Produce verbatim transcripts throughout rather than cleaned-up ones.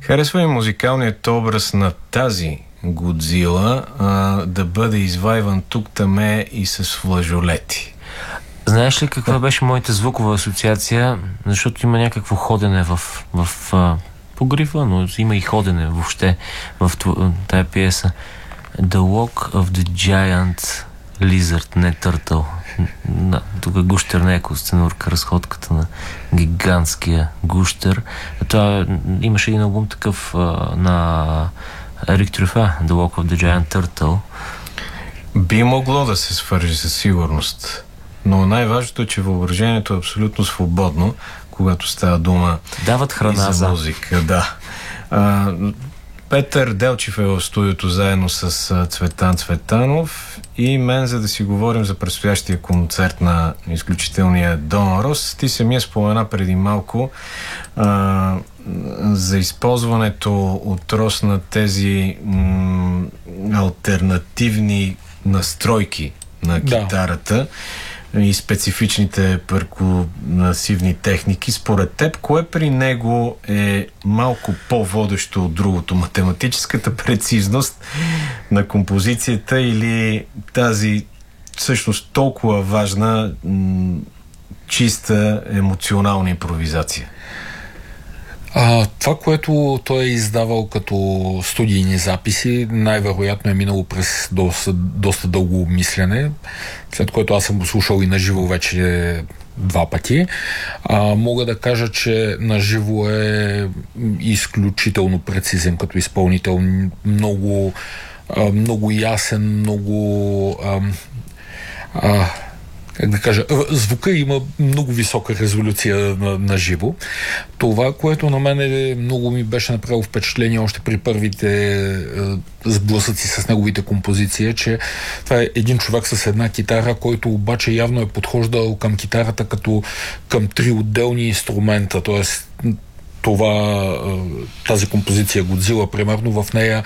Харесва ми музикалният образ на тази Годзила а, да бъде извайван тук-таме и с флажолети. Знаеш ли каква беше моята звукова асоциация? Защото има някакво ходене в, в а, погрива, но има и ходене въобще в тая пиеса. The Walk of the Giant Lizard, не Turtle. Да, тук гущер не е костенурка, разходката на гигантския гущер. Това имаше един албум такъв а, на Ерик Трюфа, The Walk of the Giant Turtle. Би могло да се свържи със сигурност, но най-важното е, че въображението е абсолютно свободно, когато става дума дават храна за музика. Да. А, Петър Делчев е в студиото заедно с Цветан Цветанов и мен, за да си говорим за предстоящия концерт на изключителния Дон Рос. Ти самия спомена преди малко а, за използването от Рос на тези м, алтернативни настройки на китарата. Да. И специфичните перкусивни техники. Според теб, кое при него е малко по-водещо от другото? Математическата прецизност на композицията или тази всъщност толкова важна м- чиста емоционална импровизация? А, това, което той е издавал като студийни записи, най-вероятно е минало през доста, доста дълго обмисляне, след което аз съм го слушал и на живо вече два пъти. А, мога да кажа, че на живо е изключително прецизен като изпълнител, много, а, много ясен, много а, а, как да кажа, звука има много висока резолюция на, на живо. Това, което на мен е, много ми беше направило впечатление още при първите е, сблъсъци с неговите композиции, е, че това е един човек с една китара, който обаче явно е подхождал към китарата като към три отделни инструмента, т.е. това, тази композиция Годзила, примерно, в нея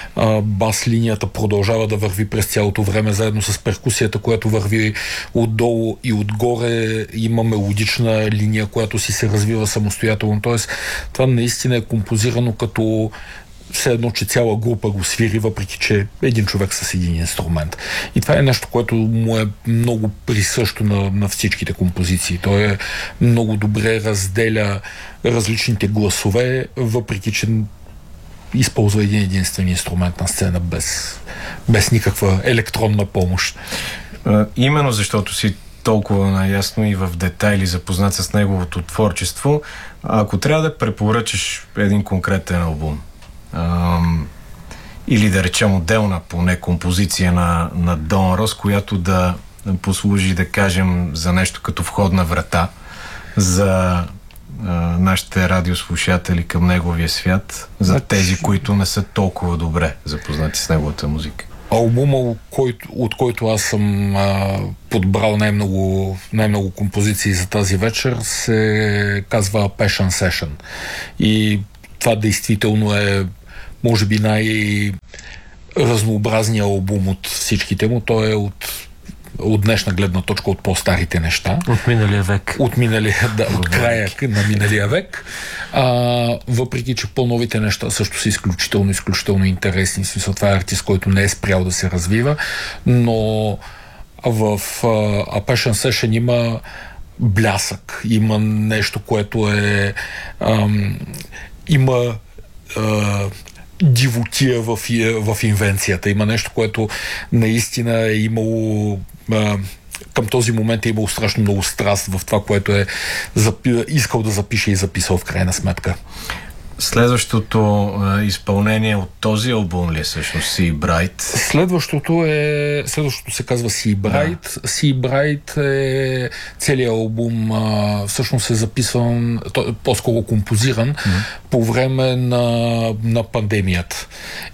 бас линията продължава да върви през цялото време, заедно с перкусията, която върви отдолу и отгоре. Има мелодична линия, която си се развива самостоятелно. Тоест, това наистина е композирано като все едно, че цяла група го свири, въпреки че един човек с един инструмент. И това е нещо, което му е много присъщо на, на всичките композиции. Той е много добре разделя различните гласове, въпреки че използва един единствен инструмент на сцена без, без никаква електронна помощ. А, именно защото си толкова наясно и в детайли запознат с неговото творчество, ако трябва да препоръчаш един конкретен албум, Uh, или да речем отделна поне композиция на, на Дон Рос, която да послужи, да кажем, за нещо като входна врата за uh, нашите радиослушатели към неговия свят, за значи... тези, които не са толкова добре запознати с неговата музика. Албума, от който, от който аз съм а, подбрал най-много, най-много композиции за тази вечер, се казва Passion Session. И това действително е, може би, най-разнообразният албум от всичките му. Той е от, от днешна гледна точка от по-старите неща. От миналия век. От, миналия, да, от края на миналия век. А, въпреки, че по-новите неща също са изключително, изключително интересни. В смисъл, това е артист, който не е спрял да се развива. Но в A Passion Session има блясък. Има нещо, което е... Ам, има а, дивотия в, в инвенцията. Има нещо, което наистина е имало... А, към този момент е имало страшно много страст в това, което е запи, искал да запише и записал в крайна сметка. Следващото а, изпълнение от този албум ли е всъщност Sea Bright? Следващото е... Следващото се казва Sea Bright. Да. Sea Bright е целият албум, а, всъщност е записван, по-скоро композиран mm-hmm. по време на, на пандемията.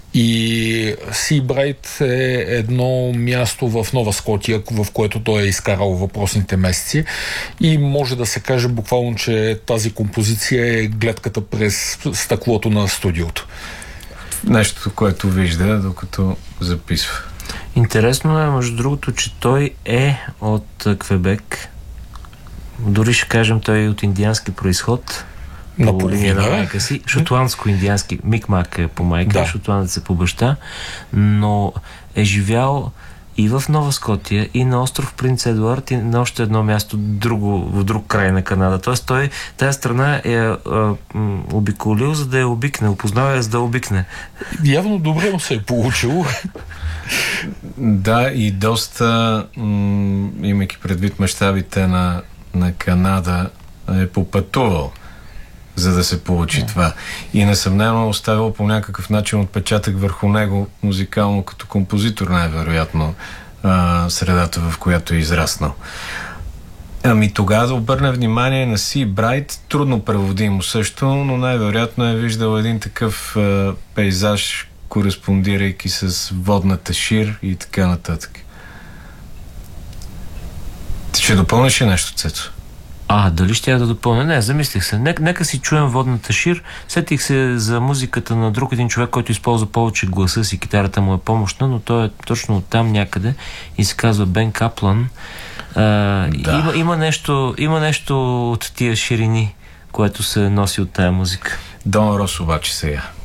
И Sea Bright е едно място в Нова Скотия, в което той е изкарал въпросните месеци, и може да се каже буквално, че тази композиция е гледката през стъклото на студиото. Нещо, което вижда, докато записва. Интересно е, между другото, че той е от Квебек. Дори ще кажем, той е от индиански произход. по линия на майка си. Шотландско-индиански. Микмак е по майка, да. Шотландец е по баща, но е живял и в Нова Скотия, и на остров Принц Едуард, и на още едно място друго, в друг край на Канада. Тоест той тази страна е а, м, обиколил, за да я обикне. Опознава я, за да я обикне. Явно добре му се е получило. Да, и доста, м, имайки предвид мащабите на, на Канада, е попътувал, за да се получи yeah. това. И несъмнено оставил по някакъв начин отпечатък върху него музикално като композитор, най-вероятно а, средата, в която е израснал. Ами тогава да обърне внимание на Си Брайт, трудно преводимо също, но най-вероятно е виждал един такъв а, пейзаж, кореспондирайки с водната шир и така нататък. Ти ще допълниш ли нещо, Цецо? А, дали ще я да допълня? Не, замислих се. Нека, нека си чуем водната шир. Сетих се за музиката на друг един човек, който използва повече гласа си. Китарата му е помощна, но той е точно оттам някъде и се казва Бен Каплан. А, да. има, има, нещо, има нещо от тия ширини, което се носи от тая музика. Дон Рос обаче сега.